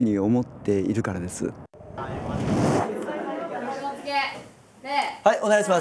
に思っているからです。はい、お願いします。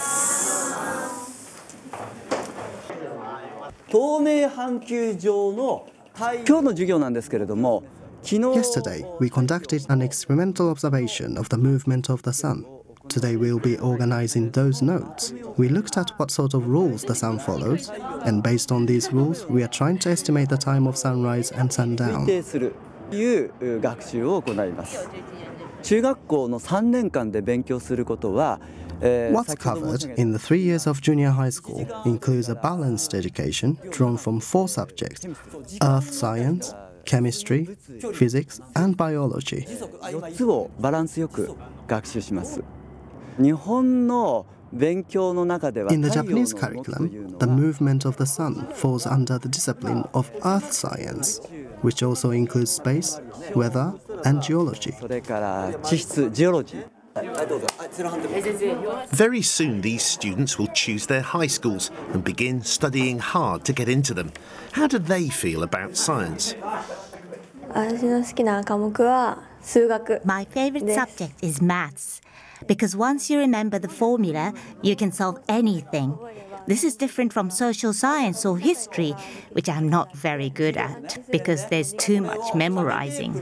透明半球状の今日の授業なんですけれども、 Yesterday, we conducted an experimental observation of the movement of the sun. Today we'll be organizing those notes. We looked at what sort of rules the sun follows, and based on these rules, we are trying to estimate the time of sunrise and sundown. 推定するという学習を行います。中学校の3年間で勉強することは、 What's covered in the 3 years of junior high school includes a balanced education drawn from 4 subjects: earth science, chemistry, physics, and biology. 4つをバランスよく学習します。日本の勉強の中では In the Japanese curriculum, the movement of the sun falls under the discipline of earth science, which also includes space, weather, and geology. それから地質、ジオロジー。 Very soon these students will choose their high schools and begin studying hard to get into them. How do they feel about science? My favorite subject is maths, because once you remember the formula, you can solve anything. This is different from social science or history, which I'm not very good at, because there's too much memorizing.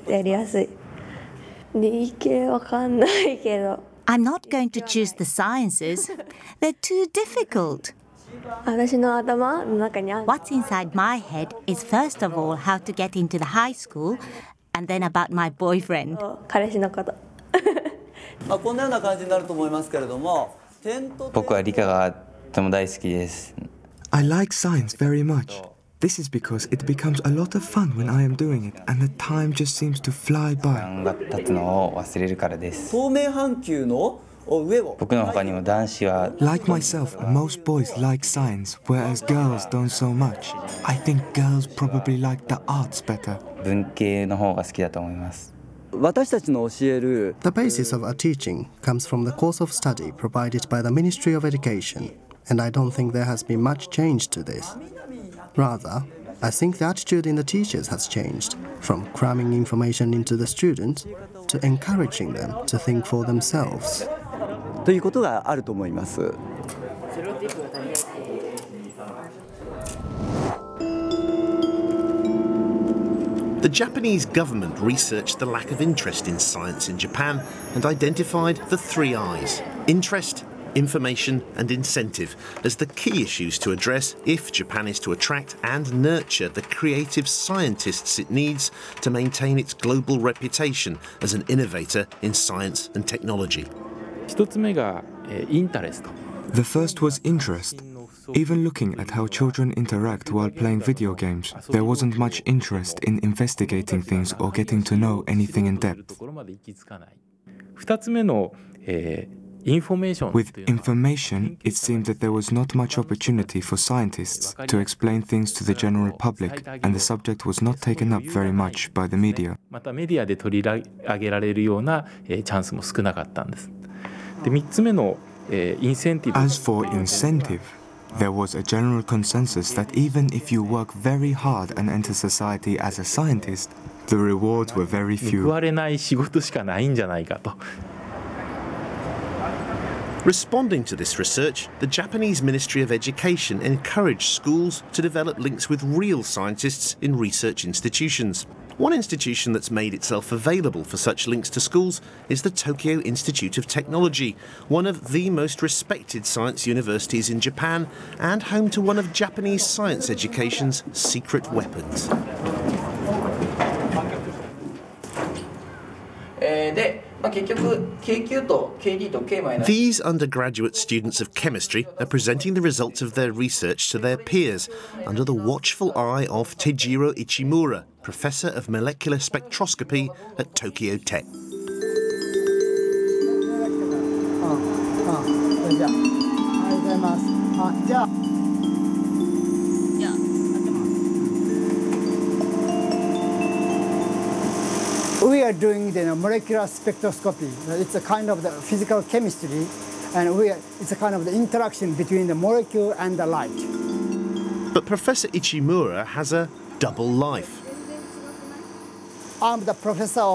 I'm not going to choose the sciences. They're too difficult. What's inside my head is first of all how to get into the high school, and then about my boyfriend. こんなような感じになると思いますけれども、 僕は理科がとても大好きです。 I like science very much. This is because it becomes a lot of fun when I am doing it, and the time just seems to fly by. 時間が経つのを忘れるからです。 透明半球の上を。 僕の他にも男子は Like myself, most boys like science, whereas girls don't so much. I think girls probably like the arts better. 文系の方が好きだと思います。 私たちの教える The basis of our teaching comes from the course of study provided by the Ministry of Education, and I don't think there has been much change to this. Rather, I think the attitude in the teachers has changed, from cramming information into the students to encouraging them to think for themselves. ということがあると思います。 The Japanese government researched the lack of interest in science in Japan and identified the 3 I's: interest, information and incentive as the key issues to address if Japan is to attract and nurture the creative scientists it needs to maintain its global reputation as an innovator in science and technology. 1つ目がインタレスト。 The first was interest. Even looking at how children interact while playing video games, there wasn't much interest in investigating things or getting to know anything in depth. 2つ目のinformation. With information, it seemed that there was not much opportunity for scientists to explain things to the general public, and the subject was not taken up very much by the media. またメディアで取り上げられるようなチャンスも少なかったんです。で、3つ目のインセンティブ。 As for incentive, there was a general consensus that even if you work very hard and enter society as a scientist, the rewards were very 報わ few. れない仕事しかないんじゃないかと。 Responding to this research, the Japanese Ministry of Education encouraged schools to develop links with real scientists in research institutions. One institution that's made itself available for such links to schools is the Tokyo Institute of Technology, one of the most respected science universities in Japan and home to one of Japanese science education's secret weapons. These undergraduate students of chemistry are presenting the results of their research to their peers under the watchful eye of Teijiro Ichimura, Professor of Molecular Spectroscopy at Tokyo Tech. We are doing the molecular spectroscopy. It's a kind of the physical chemistry, and it's a kind of the interaction between the molecule and the light. But Professor Ichimura has a double life. I'm the professor of